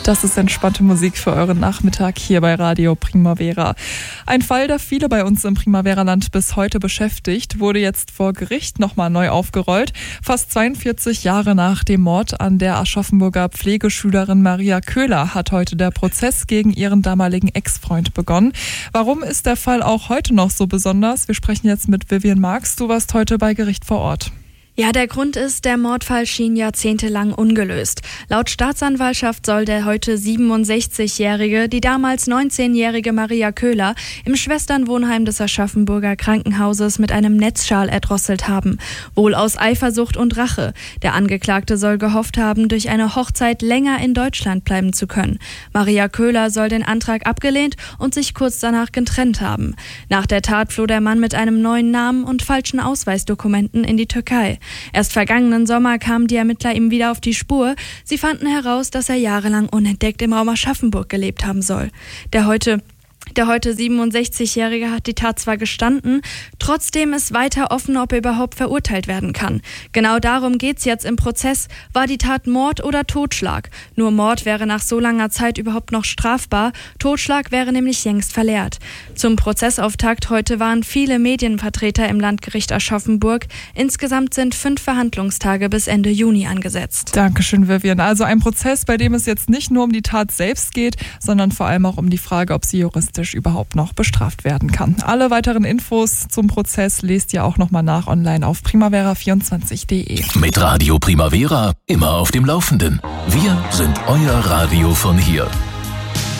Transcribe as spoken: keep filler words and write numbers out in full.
Das ist entspannte Musik für euren Nachmittag hier bei Radio Primavera. Ein Fall, der viele bei uns im Primavera-Land bis heute beschäftigt, wurde jetzt vor Gericht nochmal neu aufgerollt. Fast zweiundvierzig Jahre nach dem Mord an der Aschaffenburger Pflegeschülerin Maria Köhler hat heute der Prozess gegen ihren damaligen Ex-Freund begonnen. Warum ist der Fall auch heute noch so besonders? Wir sprechen jetzt mit Vivian Marx. Du warst heute bei Gericht vor Ort. Ja, der Grund ist, der Mordfall schien jahrzehntelang ungelöst. Laut Staatsanwaltschaft soll der heute siebenundsechzigjährige, die damals neunzehnjährige Maria Köhler im Schwesternwohnheim des Aschaffenburger Krankenhauses mit einem Netzschal erdrosselt haben. Wohl aus Eifersucht und Rache. Der Angeklagte soll gehofft haben, durch eine Hochzeit länger in Deutschland bleiben zu können. Maria Köhler soll den Antrag abgelehnt und sich kurz danach getrennt haben. Nach der Tat floh der Mann mit einem neuen Namen und falschen Ausweisdokumenten in die Türkei. Erst vergangenen Sommer kamen die Ermittler ihm wieder auf die Spur. Sie fanden heraus, dass er jahrelang unentdeckt im Raum Aschaffenburg gelebt haben soll. Der heute Der heute siebenundsechzigjährige hat die Tat zwar gestanden, trotzdem ist weiter offen, ob er überhaupt verurteilt werden kann. Genau darum geht's jetzt im Prozess. War die Tat Mord oder Totschlag? Nur Mord wäre nach so langer Zeit überhaupt noch strafbar. Totschlag wäre nämlich längst verjährt. Zum Prozessauftakt heute waren viele Medienvertreter im Landgericht Aschaffenburg. Insgesamt sind fünf Verhandlungstage bis Ende Juni angesetzt. Dankeschön, Vivian. Also ein Prozess, bei dem es jetzt nicht nur um die Tat selbst geht, sondern vor allem auch um die Frage, ob sie juristisch überhaupt noch bestraft werden kann. Alle weiteren Infos zum Prozess lest ihr auch nochmal nach online auf primavera vierundzwanzig punkt de. Mit Radio Primavera immer auf dem Laufenden. Wir sind euer Radio von hier.